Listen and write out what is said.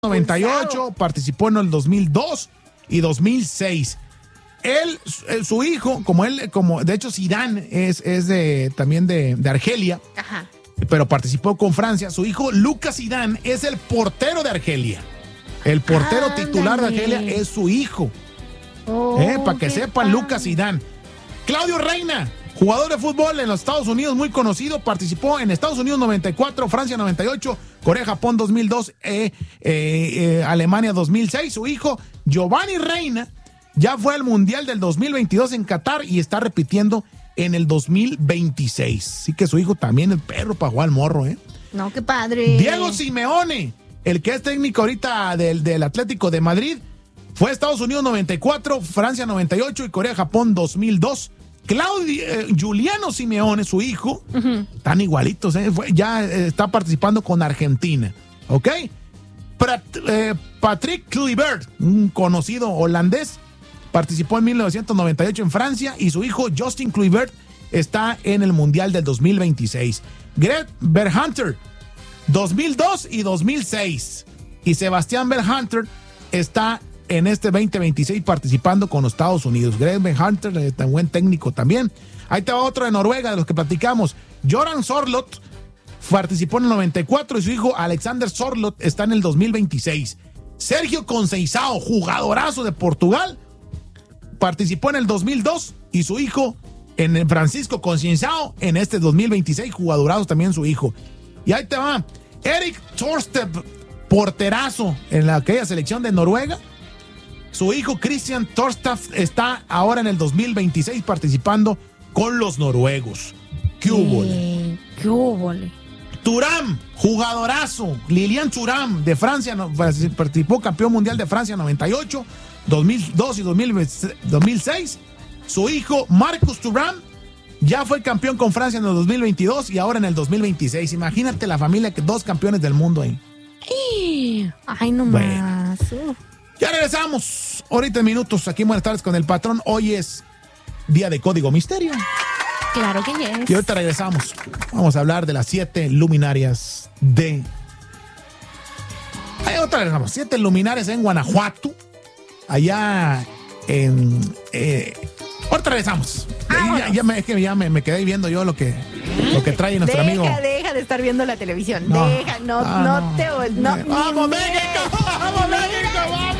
98, participó en el 2002 y 2006. Su hijo, de hecho Zidane es también de Argelia, ajá, pero participó con Francia. Su hijo Lucas Zidane es el portero de Argelia. El portero titular de Argelia es su hijo. Para que sepan, Lucas Zidane. Claudio Reina, jugador de fútbol en los Estados Unidos, muy conocido, participó en Estados Unidos 94, Francia 98, Corea-Japón 2002, Alemania 2006. Su hijo Giovanni Reina ya fue al Mundial del 2022 en Qatar y está repitiendo en el 2026. Así que su hijo también es perro para jugar al morro, No, qué padre. Diego Simeone, el que es técnico ahorita del Atlético de Madrid, fue a Estados Unidos 94, Francia 98 y Corea-Japón 2002. Giuliano Simeone, su hijo, están igualitos, ya está participando con Argentina, ¿ok? Patrick Kluivert, un conocido holandés, participó en 1998 en Francia y su hijo Justin Kluivert está en el Mundial del 2026. Greg Berhalter, 2002 y 2006. Y Sebastián Berhalter está en este 2026 participando con los Estados Unidos. Greg Berhalter, tan buen técnico también. Ahí te va otro de Noruega, de los que platicamos. Göran Sorloth participó en el 94 y su hijo Alexander Sorloth está en el 2026. Sergio Conceição, jugadorazo de Portugal, participó en el 2002 y su hijo en el Francisco Conceição en este 2026, jugadorazo también su hijo. Y ahí te va Erik Thorstvedt, porterazo en aquella selección de Noruega. Su hijo Christian Thorstvedt está ahora en el 2026 participando con los noruegos. ¿Qué húbole? ¿Qué húbole? Thuram, jugadorazo. Lilian Thuram de Francia, participó campeón mundial de Francia 98, 2002 y 2006. Su hijo Marcus Thuram ya fue campeón con Francia en el 2022 y ahora en el 2026. Imagínate la familia, que dos campeones del mundo ahí. Ay, no más. Bueno. Ya regresamos ahorita en minutos aquí en Buenas Tardes con el Patrón. Hoy es día de Código Misterio. Claro que yes. Y ahorita regresamos. Vamos a hablar de las 7 luminarias de... Ahorita regresamos. 7 luminarias en Guanajuato. Allá en... Ahorita regresamos. Ya me quedé viendo yo lo que trae nuestro amigo. Deja de estar viendo la televisión. No. No te... ¡Vamos, México! ¡Vamos, México! ¡Vamos!